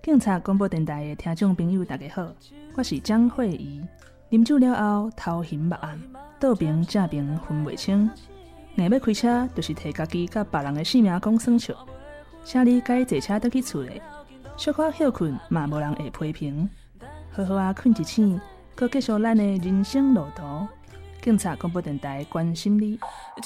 警察广播电台的听众朋友，大家好，我是江慧仪。啉酒了后，头晕目暗，倒边正边分袂清。硬要开车，就是摕家己甲别人的性命讲算笑。请你该坐车倒去厝里，小可休困嘛，无人会批评。好好啊，困一醒，搁继续咱的人生路途。警察广播电台关心你。